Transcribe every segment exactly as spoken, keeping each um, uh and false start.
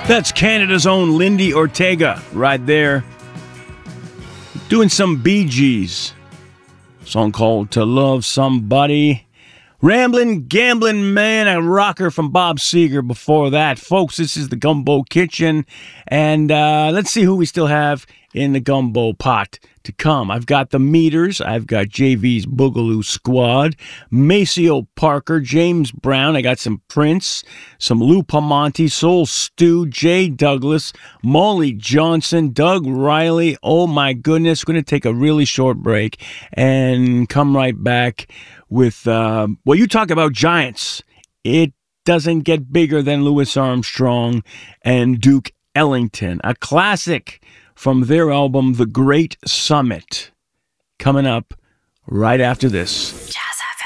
That's Canada's own Lindy Ortega right there. Doing some Bee Gees. Song called To Love Somebody. Ramblin' Gamblin' Man, a rocker from Bob Seger before that. Folks, this is the Gumbo Kitchen. And uh, let's see who we still have in the gumbo pot to come. I've got the Meters. I've got J V's Boogaloo Squad. Maceo Parker. James Brown. I got some Prince. Some Lou Pamonte. Soul Stew. Jay Douglas. Molly Johnson. Doug Riley. Oh my goodness. We're going to take a really short break and come right back with, uh, well, you talk about giants. It doesn't get bigger than Louis Armstrong and Duke Ellington. A classic from their album, The Great Summit. Coming up right after this. Jazz F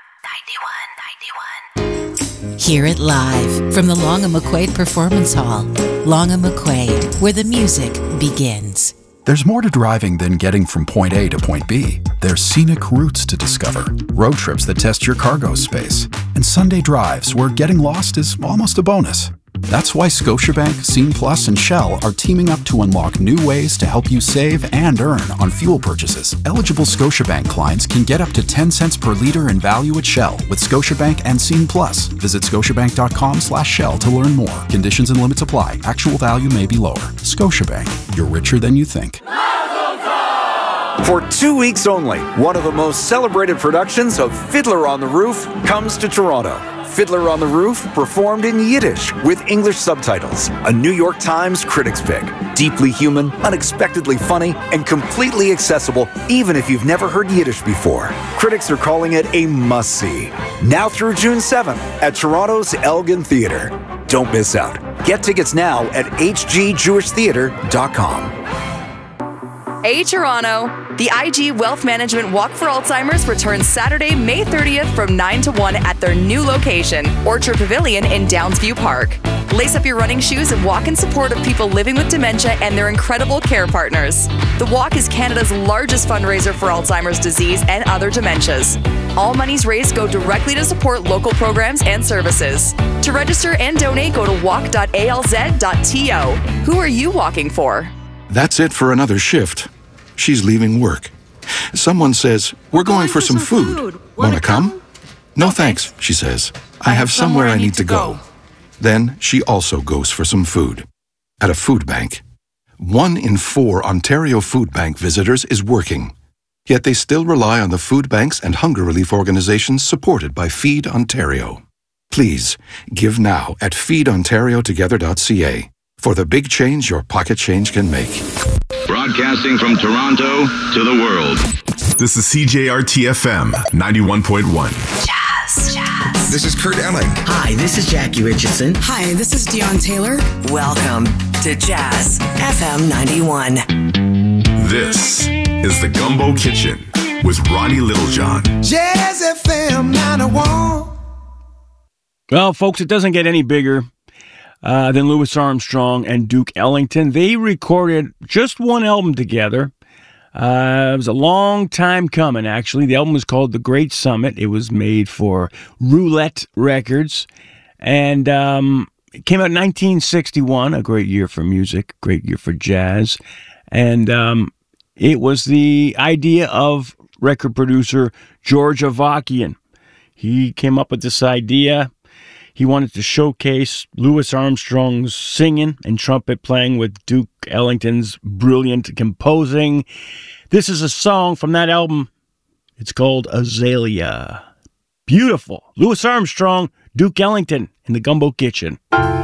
M ninety-one point one. Hear it live from the Long and McQuaid Performance Hall. Long and McQuaid, where the music begins. There's more to driving than getting from point A to point B. There's scenic routes to discover, road trips that test your cargo space, and Sunday drives where getting lost is almost a bonus. That's why Scotiabank, Scene Plus, and Shell are teaming up to unlock new ways to help you save and earn on fuel purchases. Eligible Scotiabank clients can get up to ten cents per liter in value at Shell with Scotiabank and Scene Plus. Visit scotiabank.com slash Shell to learn more. Conditions and limits apply. Actual value may be lower. Scotiabank. You're richer than you think. For two weeks only, one of the most celebrated productions of Fiddler on the Roof comes to Toronto. Fiddler on the Roof, performed in Yiddish with English subtitles. A New York Times critics pick. Deeply human, unexpectedly funny, and completely accessible even if you've never heard Yiddish before. Critics are calling it a must-see. Now through June seventh at Toronto's Elgin Theatre. Don't miss out. Get tickets now at h g jewish theatre dot com. Hey Toronto! The I G Wealth Management Walk for Alzheimer's returns Saturday, May thirtieth from nine to one at their new location, Orchard Pavilion in Downsview Park. Lace up your running shoes and walk in support of people living with dementia and their incredible care partners. The walk is Canada's largest fundraiser for Alzheimer's disease and other dementias. All monies raised go directly to support local programs and services. To register and donate, go to walk dot a l z dot t o. Who are you walking for? That's it for another shift. She's leaving work. Someone says, we're going, going for, for some, some food. food. Wanna come? come? No thanks, she says. I, I have somewhere, somewhere I need to go. go. Then she also goes for some food. At a food bank. One in four Ontario Food Bank visitors is working. Yet they still rely on the food banks and hunger relief organizations supported by Feed Ontario. Please, give now at feed ontario together dot c a for the big change your pocket change can make. Broadcasting from Toronto to the world. This is C J R T F M ninety-one point one. Jazz, jazz. This is Kurt Elling. Hi, this is Jackie Richardson. Hi, this is Dion Taylor. Welcome to Jazz F M ninety-one. This is the Gumbo Kitchen with Ronnie Littlejohn. Jazz F M ninety-one. Well, folks, it doesn't get any bigger Uh, than Louis Armstrong and Duke Ellington. They recorded just one album together. Uh, it was a long time coming, actually. The album was called The Great Summit. It was made for Roulette Records. And um, it came out in nineteen sixty-one, a great year for music, great year for jazz. And um, it was the idea of record producer George Avakian. He came up with this idea. He wanted to showcase Louis Armstrong's singing and trumpet playing with Duke Ellington's brilliant composing. This is a song from that album. It's called Azalea. Beautiful. Louis Armstrong, Duke Ellington in the Gumbo Kitchen.